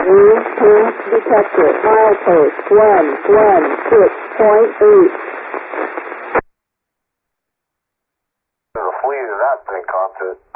detector, milepost 116.8. There's a fleet of that thing caught to it.